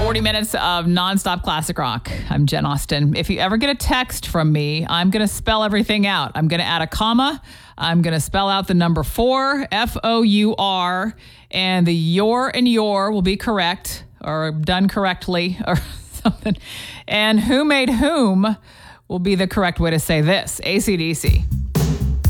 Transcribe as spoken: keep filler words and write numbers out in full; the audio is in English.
forty minutes of nonstop classic rock. I'm Jen Austen. If you ever get a text from me, I'm going to spell everything out. I'm going to add a comma. I'm going to spell out the number four, F O U R, and the your and your will be correct or done correctly or something. And who made whom will be the correct way to say this. A C D C.